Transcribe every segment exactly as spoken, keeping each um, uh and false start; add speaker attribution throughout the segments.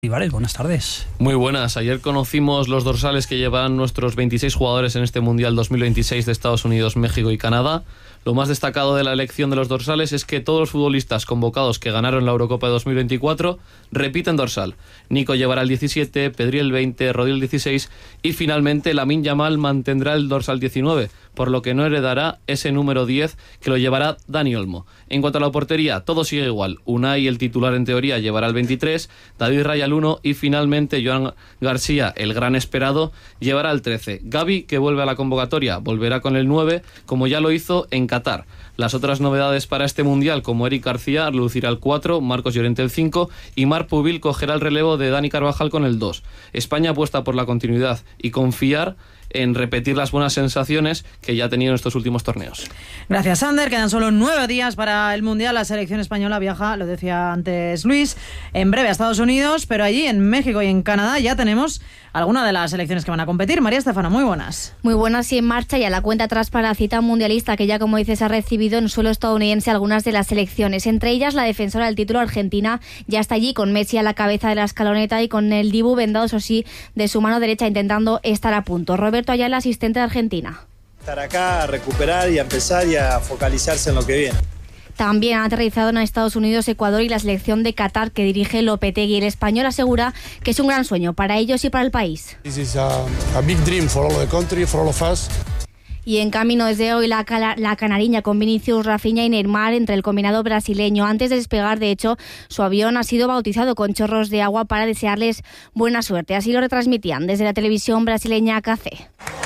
Speaker 1: Buenas tardes.
Speaker 2: Muy buenas. Ayer conocimos los dorsales que llevan nuestros veintiséis jugadores en este Mundial dos mil veintiséis de Estados Unidos, México y Canadá. Lo más destacado de la elección de los dorsales es que todos los futbolistas convocados que ganaron la Eurocopa de dos mil veinticuatro repiten dorsal. Nico llevará el diecisiete, Pedri el veinte, Rodri el dieciséis y finalmente Lamine Yamal mantendrá el dorsal diecinueve, por lo que no heredará ese número diez que lo llevará Dani Olmo. En cuanto a la portería, todo sigue igual. Unai, el titular en teoría, llevará el veintitrés, David Raya el uno y finalmente Joan García, el gran esperado, llevará el trece. Gavi, que vuelve a la convocatoria, volverá con el nueve, como ya lo hizo en Qatar. Las otras novedades para este Mundial, como Eric García, lucirá el cuatro, Marcos Llorente el cinco y Marc Pubil cogerá el relevo de Dani Carvajal con el dos. España apuesta por la continuidad y confiar en repetir las buenas sensaciones que ya ha tenido en estos últimos torneos.
Speaker 3: Gracias, Sander. Quedan solo nueve días para el Mundial. La selección española viaja, lo decía antes Luis, en breve a Estados Unidos, pero allí en México y en Canadá ya tenemos algunas de las selecciones que van a competir. María Estefano, muy buenas.
Speaker 4: Muy buenas y en marcha ya la cuenta atrás para la cita mundialista que ya, como dices, ha recibido en suelo estadounidense algunas de las selecciones. Entre ellas, la defensora del título Argentina ya está allí con Messi a la cabeza de la escaloneta y con el Dibu vendado, eso sí, de su mano derecha intentando estar a punto. Roberto Ayala, asistente de Argentina.
Speaker 5: Estar acá, a recuperar y a empezar y a focalizarse en lo que viene.
Speaker 4: También han aterrizado en Estados Unidos, Ecuador y la selección de Qatar que dirige Lopetegui. El español asegura que es un gran sueño para ellos y para el país.
Speaker 6: This is a, a big dream for all the country, for all of us.
Speaker 4: Y en camino desde hoy la, la canariña con Vinicius, Rafinha y Neymar entre el combinado brasileño. Antes de despegar, de hecho, su avión ha sido bautizado con chorros de agua para desearles buena suerte. Así lo retransmitían desde la televisión brasileña K C.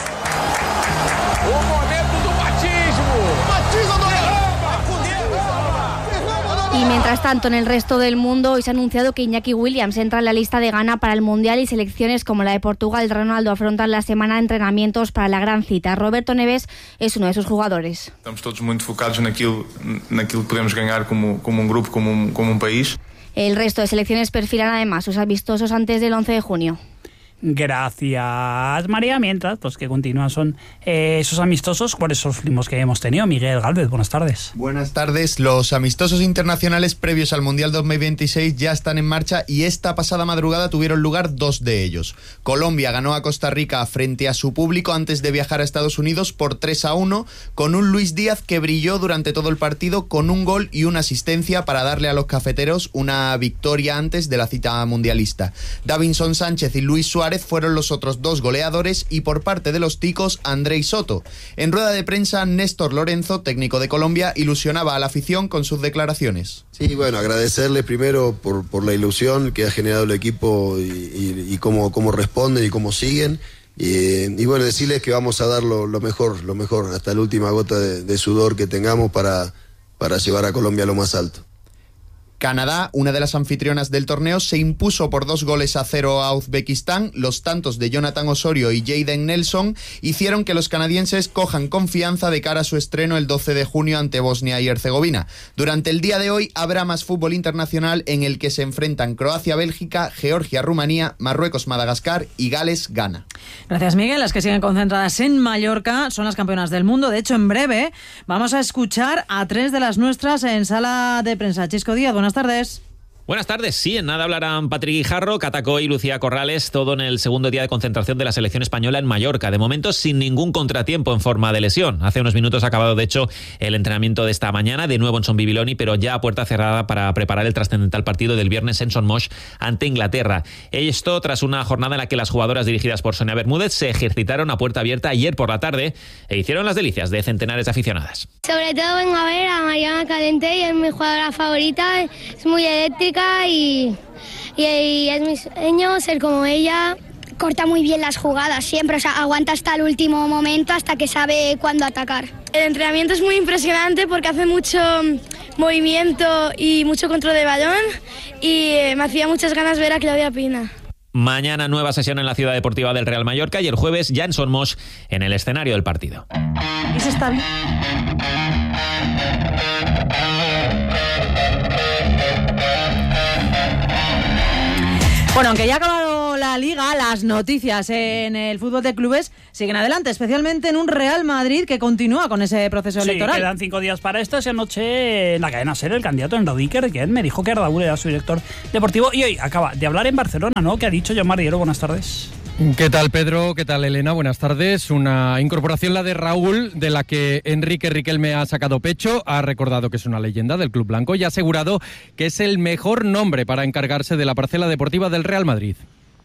Speaker 4: Y mientras tanto, en el resto del mundo, hoy se ha anunciado que Iñaki Williams entra en la lista de Ghana para el Mundial y selecciones como la de Portugal. Ronaldo afrontan la semana de entrenamientos para la gran cita. Roberto Neves es uno de sus jugadores.
Speaker 7: Estamos todos muy enfocados naquilo, naquilo que podemos ganar como, como un grupo, como un, como un país.
Speaker 4: El resto de selecciones perfilan además sus amistosos antes del once de junio.
Speaker 1: Gracias, María. Mientras, pues que continúan son eh, esos amistosos. ¿Cuáles son los últimos que hemos tenido? Miguel Gálvez, buenas tardes.
Speaker 8: Buenas tardes. Los amistosos internacionales previos al Mundial dos mil veintiséis ya están en marcha y esta pasada madrugada tuvieron lugar dos de ellos. Colombia ganó a Costa Rica frente a su público antes de viajar a Estados Unidos por tres a uno, con un Luis Díaz que brilló durante todo el partido con un gol y una asistencia para darle a los cafeteros una victoria antes de la cita mundialista. Davinson Sánchez y Luis Suárez fueron los otros dos goleadores y por parte de los ticos, Andrei Soto. En rueda de prensa, Néstor Lorenzo, técnico de Colombia, ilusionaba a la afición con sus declaraciones.
Speaker 9: Sí, bueno, agradecerles primero por, por la ilusión que ha generado el equipo y, y, y cómo, cómo responden y cómo siguen. Y, y bueno, decirles que vamos a dar lo, lo mejor, lo mejor, hasta la última gota de, de sudor que tengamos para, para llevar a Colombia a lo más alto.
Speaker 8: Canadá, una de las anfitrionas del torneo, se impuso por dos goles a cero a Uzbekistán. Los tantos de Jonathan Osorio y Jayden Nelson hicieron que los canadienses cojan confianza de cara a su estreno el doce de junio ante Bosnia y Herzegovina. Durante el día de hoy habrá más fútbol internacional en el que se enfrentan Croacia-Bélgica, Georgia-Rumanía, Marruecos-Madagascar y Gales-Ghana.
Speaker 3: Gracias, Miguel. Las que siguen concentradas en Mallorca son las campeonas del mundo. De hecho, en breve vamos a escuchar a tres de las nuestras en sala de prensa. Chisco Díaz, buenas tardes.
Speaker 10: Buenas tardes. Sí, en nada hablarán Patrick Guijarro, Catacó y Lucía Corrales, todo en el segundo día de concentración de la selección española en Mallorca. De momento, sin ningún contratiempo en forma de lesión. Hace unos minutos ha acabado, de hecho, el entrenamiento de esta mañana, de nuevo en Son Bibiloni, pero ya a puerta cerrada para preparar el trascendental partido del viernes en Son Moix ante Inglaterra. Esto tras una jornada en la que las jugadoras dirigidas por Sonia Bermúdez se ejercitaron a puerta abierta ayer por la tarde e hicieron las delicias de centenares de aficionadas.
Speaker 11: Sobre todo vengo a ver a Mariana Calente, y es mi jugadora favorita, es muy eléctrica y, y, y es mi sueño ser como ella.
Speaker 12: Corta muy bien las jugadas siempre, o sea, aguanta hasta el último momento, hasta que sabe cuándo atacar.
Speaker 13: El entrenamiento es muy impresionante porque hace mucho movimiento y mucho control de balón y me hacía muchas ganas ver a Claudia Pina.
Speaker 10: Mañana nueva sesión en la Ciudad Deportiva del Real Mallorca y el jueves ya en Son Moix en el escenario del partido.
Speaker 3: Eso está bien. Bueno, aunque ya ha acabado la la Liga, las noticias en el fútbol de clubes siguen adelante, especialmente en un Real Madrid que continúa con ese proceso
Speaker 1: sí,
Speaker 3: electoral.
Speaker 1: Quedan cinco días para esto. Esa noche en la cadena SER el candidato Enrique Riquelme me dijo que Raúl era su director deportivo y hoy acaba de hablar en Barcelona, ¿no? ¿Qué ha dicho John Mariero? Buenas tardes.
Speaker 14: ¿Qué tal, Pedro? ¿Qué tal, Elena? Buenas tardes. Una incorporación, la de Raúl, de la que Enrique Riquelme ha sacado pecho. Ha recordado que es una leyenda del Club Blanco y ha asegurado que es el mejor nombre para encargarse de la parcela deportiva del Real Madrid.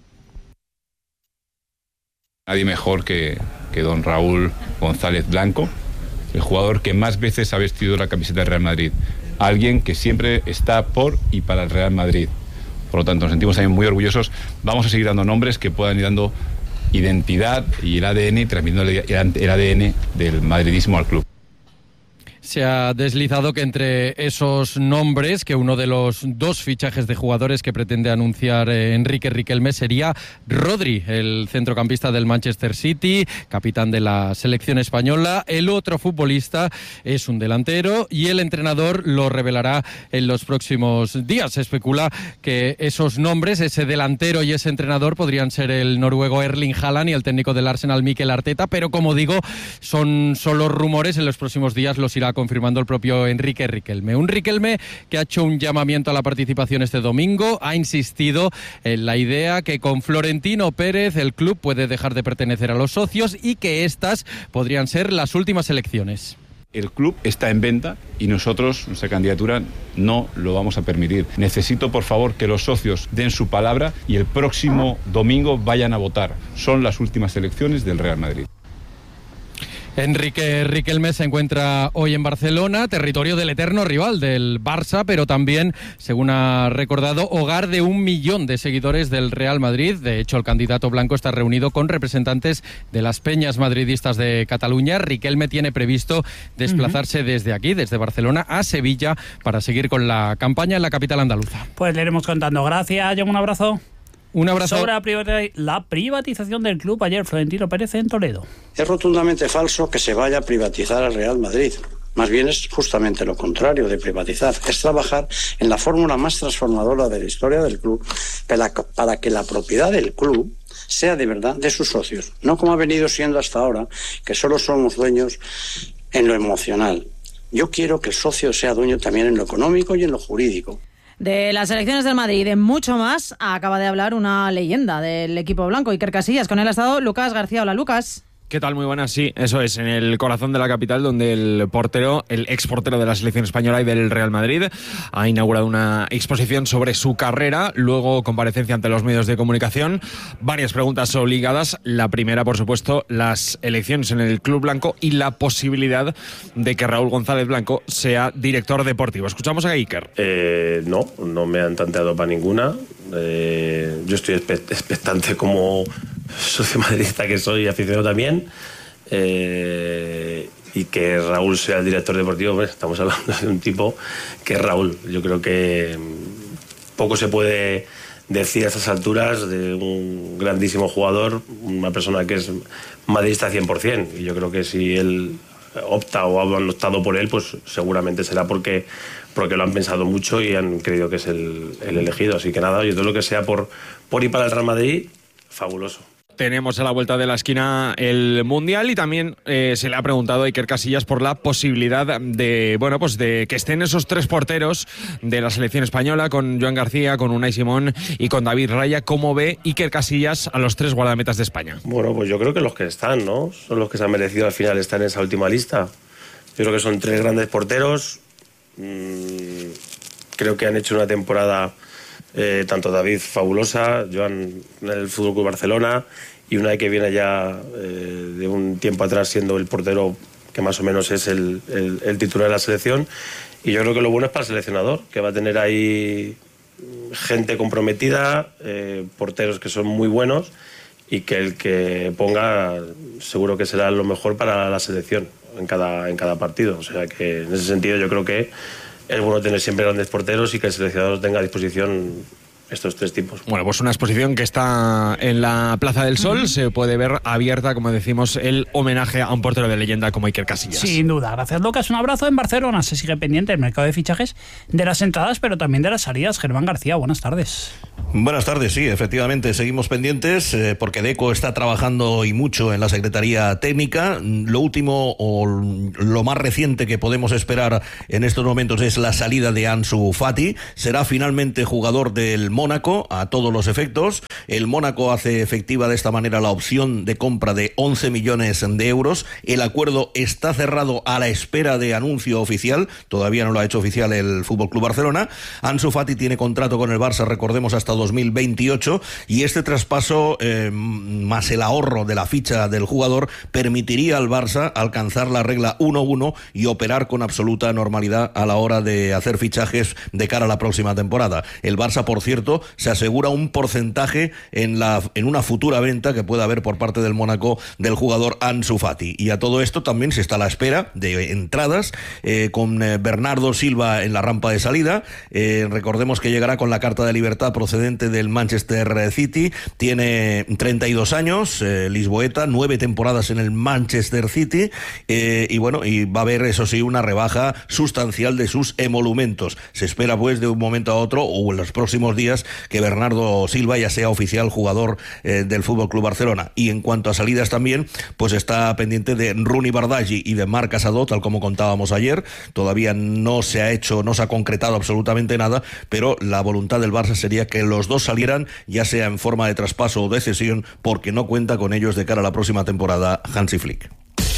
Speaker 15: Nadie mejor que, que don Raúl González Blanco, el jugador que más veces ha vestido la camiseta del Real Madrid. Alguien que siempre está por y para el Real Madrid. Por lo tanto, nos sentimos también muy orgullosos. Vamos a seguir dando nombres que puedan ir dando identidad y el A D N, transmitiendo el A D N del madridismo al club.
Speaker 14: Se ha deslizado que entre esos nombres, que uno de los dos fichajes de jugadores que pretende anunciar eh, Enrique Riquelme sería Rodri, el centrocampista del Manchester City, capitán de la selección española. El otro futbolista es un delantero y el entrenador lo revelará en los próximos días. Se especula que esos nombres, ese delantero y ese entrenador, podrían ser el noruego Erling Haaland y el técnico del Arsenal Mikel Arteta, pero como digo, son solo rumores. En los próximos días los irá confirmando el propio Enrique Riquelme. Un Riquelme que ha hecho un llamamiento a la participación este domingo, ha insistido en la idea que con Florentino Pérez el club puede dejar de pertenecer a los socios y que estas podrían ser las últimas elecciones.
Speaker 15: El club está en venta y nosotros, nuestra candidatura, no lo vamos a permitir. Necesito, por favor, que los socios den su palabra y el próximo domingo vayan a votar. Son las últimas elecciones del Real Madrid.
Speaker 14: Enrique Riquelme se encuentra hoy en Barcelona, territorio del eterno rival del Barça, pero también, según ha recordado, hogar de un millón de seguidores del Real Madrid. De hecho, el candidato blanco está reunido con representantes de las peñas madridistas de Cataluña. Riquelme tiene previsto desplazarse uh-huh. desde aquí, desde Barcelona, a Sevilla, para seguir con la campaña en la capital andaluza.
Speaker 1: Pues le iremos contando. Gracias, John, un abrazo.
Speaker 14: Un abrazo.
Speaker 1: Sobre la privatización del club, ayer Florentino Pérez en Toledo.
Speaker 16: Es rotundamente falso que se vaya a privatizar al Real Madrid. Más bien es justamente lo contrario de privatizar. Es trabajar en la fórmula más transformadora de la historia del club para, para que la propiedad del club sea de verdad de sus socios. No como ha venido siendo hasta ahora, que solo somos dueños en lo emocional. Yo quiero que el socio sea dueño también en lo económico y en lo jurídico.
Speaker 3: De las elecciones del Madrid y de mucho más acaba de hablar una leyenda del equipo blanco, Iker Casillas. Con él ha estado Lucas García. Hola, Lucas.
Speaker 17: ¿Qué tal? Muy buenas, sí, eso es, en el corazón de la capital, donde el portero, el ex portero de la selección española y del Real Madrid, ha inaugurado una exposición sobre su carrera, luego comparecencia ante los medios de comunicación, varias preguntas obligadas. La primera, por supuesto, las elecciones en el Club Blanco y la posibilidad de que Raúl González Blanco sea director deportivo. Escuchamos a Iker.
Speaker 18: Eh, no, no me han tanteado para ninguna. Eh, yo estoy expectante como socio madridista que soy, aficionado también, eh, y que Raúl sea el director deportivo. Pues estamos hablando de un tipo que es Raúl. Yo creo que poco se puede decir a estas alturas de un grandísimo jugador, una persona que es madridista cien por ciento, y yo creo que si él opta o han optado por él, pues seguramente será porque porque lo han pensado mucho y han creído que es el, el elegido. Así que nada, yo todo lo que sea por, por ir para el Real Madrid, fabuloso.
Speaker 17: Tenemos a la vuelta de la esquina el Mundial y también eh, se le ha preguntado a Iker Casillas por la posibilidad de, bueno, pues de que estén esos tres porteros de la selección española, con Joan García, con Unai Simón y con David Raya. ¿Cómo ve Iker Casillas a los tres guardametas de España?
Speaker 18: Bueno, pues yo creo que los que están, ¿no? Son los que se han merecido al final estar en esa última lista. Yo creo que son tres grandes porteros. Mm, creo que han hecho una temporada... Eh, tanto David fabulosa, Joan en el Fútbol Club Barcelona y Unai, que viene ya eh, de un tiempo atrás siendo el portero que más o menos es el, el, el titular de la selección. Y yo creo que lo bueno es para el seleccionador, que va a tener ahí gente comprometida, eh, porteros que son muy buenos, y que el que ponga seguro que será lo mejor para la selección en cada, en cada partido. O sea que en ese sentido yo creo que es bueno tener siempre grandes porteros y que el seleccionador tenga a disposición estos tres tipos.
Speaker 17: Bueno, pues una exposición que está en la Plaza del Sol, uh-huh. se puede ver abierta, como decimos, el homenaje a un portero de leyenda como Iker Casillas.
Speaker 1: Sin duda, gracias Lucas, un abrazo. En Barcelona se sigue pendiente el mercado de fichajes, de las entradas, pero también de las salidas. Germán García, buenas tardes.
Speaker 19: Buenas tardes, sí, efectivamente seguimos pendientes eh, porque Deco está trabajando y mucho en la Secretaría Técnica. Lo último o lo más reciente que podemos esperar en estos momentos es la salida de Ansu Fati. Será finalmente jugador del Mónaco a todos los efectos. El Mónaco hace efectiva de esta manera la opción de compra de once millones de euros. El acuerdo está cerrado a la espera de anuncio oficial. Todavía no lo ha hecho oficial el F C Barcelona. Ansu Fati tiene contrato con el Barça, recordemos, hasta dos mil veintiocho, y este traspaso eh, más el ahorro de la ficha del jugador permitiría al Barça alcanzar la regla uno uno y operar con absoluta normalidad a la hora de hacer fichajes de cara a la próxima temporada. El Barça, por cierto, se asegura un porcentaje en la en una futura venta que pueda haber por parte del Mónaco del jugador Ansu Fati. Y a todo esto también se está a la espera de entradas eh, con eh, Bernardo Silva en la rampa de salida. Eh, recordemos que llegará con la carta de libertad procedente del Manchester City. Tiene treinta y dos años, eh, lisboeta, nueve temporadas en el Manchester City, eh, y bueno, y va a haber, eso sí, una rebaja sustancial de sus emolumentos. Se espera pues de un momento a otro o en los próximos días que Bernardo Silva ya sea oficial jugador eh, del F C Barcelona. Y en cuanto a salidas también, pues está pendiente de Rooney Bardghji y de Marc Casado, tal como contábamos ayer. Todavía no se ha hecho, no se ha concretado absolutamente nada, pero la voluntad del Barça sería que los dos salieran, ya sea en forma de traspaso o de cesión, porque no cuenta con ellos de cara a la próxima temporada Hansi Flick.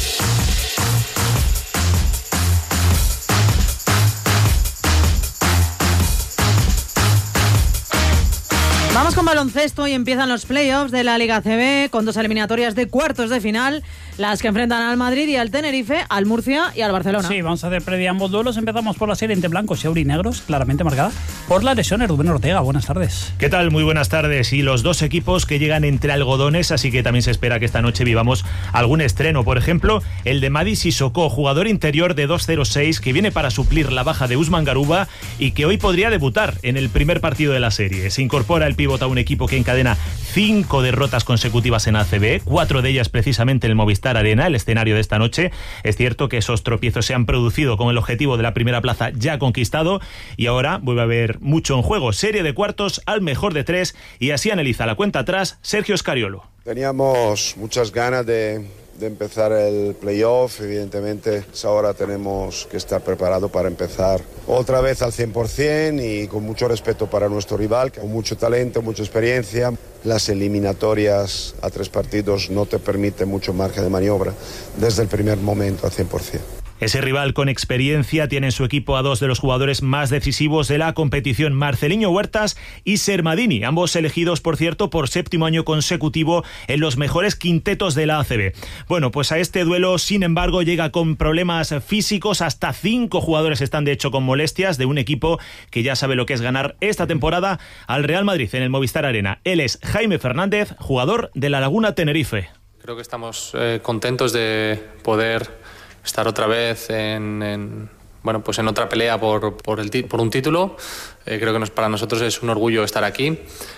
Speaker 3: Vamos con baloncesto y empiezan los playoffs de la Liga C B con dos eliminatorias de cuartos de final, las que enfrentan al Madrid y al Tenerife, al Murcia y al Barcelona.
Speaker 1: Sí, vamos a hacer previa ambos duelos. Empezamos por la serie entre blancos y aurinegros, claramente marcada por las lesiones. Rubén Ortega, buenas tardes.
Speaker 20: ¿Qué tal? Muy buenas tardes. Y los dos equipos que llegan entre algodones, así que también se espera que esta noche vivamos algún estreno. Por ejemplo, el de Mady Sissoko, jugador interior de dos cero seis, que viene para suplir la baja de Usman Garuba y que hoy podría debutar en el primer partido de la serie. Se incorpora el pívot a un equipo que encadena cinco derrotas consecutivas en A C B, cuatro de ellas precisamente en el Movistar Arena, el escenario de esta noche. Es cierto que esos tropiezos se han producido con el objetivo de la primera plaza ya conquistado y ahora vuelve a haber mucho en juego. Serie de cuartos al mejor de tres y así analiza la cuenta atrás Sergio Scariolo.
Speaker 21: Teníamos muchas ganas de, de empezar el playoff. Evidentemente ahora tenemos que estar preparados para empezar otra vez al cien por ciento y con mucho respeto para nuestro rival, con mucho talento, mucha experiencia. Las eliminatorias a tres partidos no te permiten mucho margen de maniobra desde el primer momento al cien por ciento.
Speaker 20: Ese rival con experiencia tiene en su equipo a dos de los jugadores más decisivos de la competición, Marceliño Huertas y Sermadini, ambos elegidos, por cierto, por séptimo año consecutivo en los mejores quintetos de la A C B. Bueno, pues a este duelo, sin embargo, llega con problemas físicos. Hasta cinco jugadores están, de hecho, con molestias de un equipo que ya sabe lo que es ganar esta temporada al Real Madrid en el Movistar Arena. Él es Jaime Fernández, jugador de La Laguna Tenerife.
Speaker 22: Creo que estamos eh, contentos de poder estar otra vez en, en bueno pues en otra pelea por por el por un título. Eh, creo que nos, para nosotros es un orgullo estar aquí,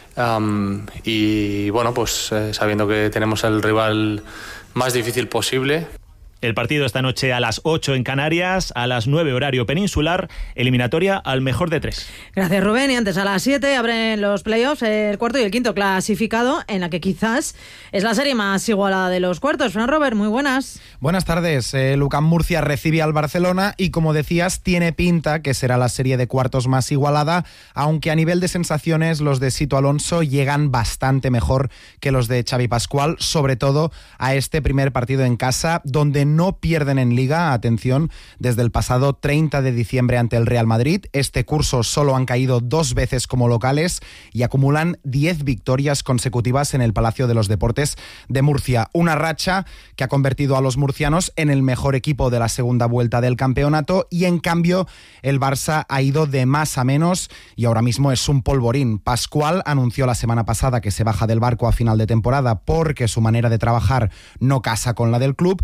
Speaker 22: um, y bueno pues eh, sabiendo que tenemos el rival más difícil posible.
Speaker 20: El partido esta noche a las ocho en Canarias, a las nueve horario peninsular, eliminatoria al mejor de tres.
Speaker 3: Gracias, Rubén. Y antes a las siete abren los playoffs, el cuarto y el quinto clasificado, en la que quizás es la serie más igualada de los cuartos. Fran Robert, muy buenas.
Speaker 23: Buenas tardes. Eh, Lucán Murcia recibe al Barcelona y, como decías, tiene pinta que será la serie de cuartos más igualada, aunque a nivel de sensaciones los de Sito Alonso llegan bastante mejor que los de Xavi Pascual, sobre todo a este primer partido en casa, donde no pierden en Liga, atención, desde el pasado treinta de diciembre ante el Real Madrid. Este curso solo han caído dos veces como locales y acumulan diez victorias consecutivas en el Palacio de los Deportes de Murcia. Una racha que ha convertido a los murcianos en el mejor equipo de la segunda vuelta del campeonato, y en cambio el Barça ha ido de más a menos y ahora mismo es un polvorín. Pascual anunció la semana pasada que se baja del barco a final de temporada porque su manera de trabajar no casa con la del club, y después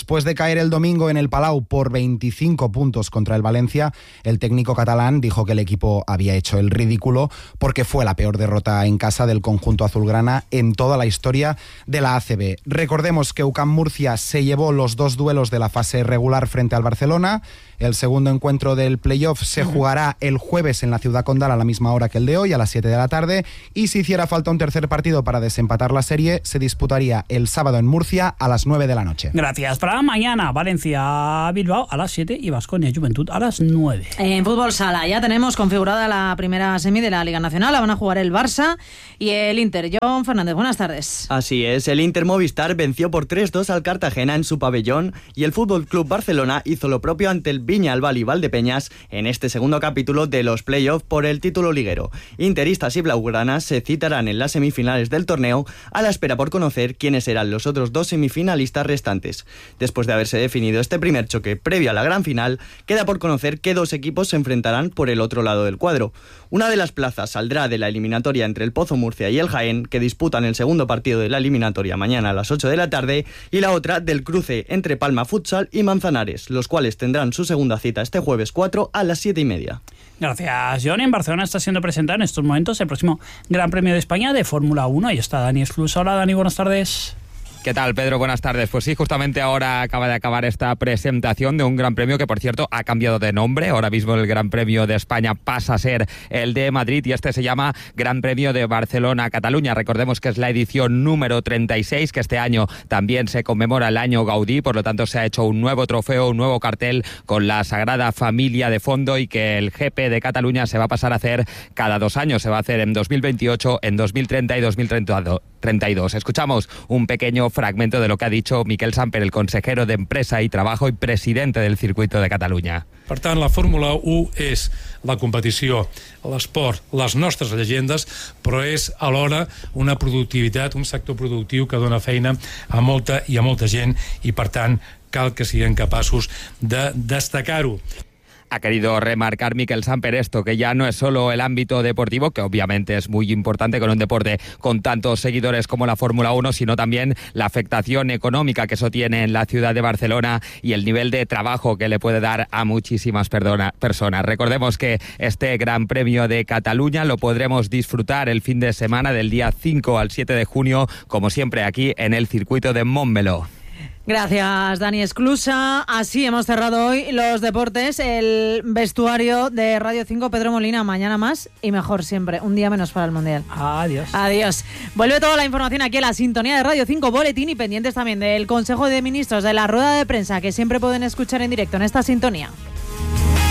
Speaker 23: Después de caer el domingo en el Palau por veinticinco puntos contra el Valencia, el técnico catalán dijo que el equipo había hecho el ridículo porque fue la peor derrota en casa del conjunto azulgrana en toda la historia de la A C B. Recordemos que U C A M Murcia se llevó los dos duelos de la fase regular frente al Barcelona. El segundo encuentro del playoff se jugará el jueves en la Ciudad Condal a la misma hora que el de hoy, a las siete de la tarde, y si hiciera falta un tercer partido para desempatar la serie, se disputaría el sábado en Murcia a las nueve de la noche.
Speaker 1: Gracias. Para mañana, Valencia-Bilbao a las siete y Baskonia-Juventud a las nueve.
Speaker 3: En fútbol sala ya tenemos configurada la primera semi de la Liga Nacional. La van a jugar el Barça y el Inter. John Fernández, buenas tardes.
Speaker 2: Así es, el Inter Movistar venció por tres dos al Cartagena en su pabellón y el Fútbol Club Barcelona hizo lo propio ante el Viñalbal y Valdepeñas en este segundo capítulo de los playoffs por el título liguero. Interistas y blaugranas se citarán en las semifinales del torneo a la espera por conocer quiénes serán los otros dos semifinalistas restantes. Después de haberse definido este primer choque previo a la gran final, queda por conocer qué dos equipos se enfrentarán por el otro lado del cuadro. Una de las plazas saldrá de la eliminatoria entre el Pozo Murcia y el Jaén, que disputan el segundo partido de la eliminatoria mañana a las ocho de la tarde, y la otra del cruce entre Palma Futsal y Manzanares, los cuales tendrán su segunda cita este jueves cuatro a las siete y media.
Speaker 1: Gracias, John. En Barcelona está siendo presentado en estos momentos el próximo Gran Premio de España de Fórmula uno. Ahí está Dani Esclus. Hola, Dani, buenas tardes.
Speaker 5: ¿Qué tal, Pedro? Buenas tardes. Pues sí, justamente ahora acaba de acabar esta presentación de un Gran Premio que, por cierto, ha cambiado de nombre. Ahora mismo el Gran Premio de España pasa a ser el de Madrid y este se llama Gran Premio de Barcelona-Cataluña. Recordemos que es la edición número treinta y seis, que este año también se conmemora el año Gaudí, por lo tanto se ha hecho un nuevo trofeo, un nuevo cartel con la Sagrada Familia de fondo y que el G P de Cataluña se va a pasar a hacer cada dos años. Se va a hacer en dos mil veintiocho, en dos mil treinta y dos mil treinta y dos. Escuchamos un pequeño fragmento de lo que ha dicho Miquel Samper, el consejero de Empresa y Trabajo y presidente del Circuito de Catalunya.
Speaker 6: Per tant, la Fórmula u és la competició, l'esport, les nostres llegendes, però és alhora una productivitat, un sector productiu que dona feina a molta i a molta gent i, per tant, cal que siguem capaços de destacar-ho.
Speaker 5: Ha querido remarcar Miquel Samper esto, que ya no es solo el ámbito deportivo, que obviamente es muy importante con un deporte con tantos seguidores como la Fórmula uno, sino también la afectación económica que eso tiene en la ciudad de Barcelona y el nivel de trabajo que le puede dar a muchísimas perdona, personas. Recordemos que este Gran Premio de Cataluña lo podremos disfrutar el fin de semana del día cinco al siete de junio, como siempre aquí en el circuito de Montmeló.
Speaker 3: Gracias, Dani Esclusa. Así hemos cerrado hoy los deportes. El vestuario de Radio cinco, Pedro Molina. Mañana más y mejor siempre. Un día menos para el Mundial.
Speaker 1: Adiós.
Speaker 3: Adiós. Vuelve toda la información aquí a la sintonía de Radio cinco Boletín y pendientes también del Consejo de Ministros, de la rueda de prensa, que siempre pueden escuchar en directo en esta sintonía.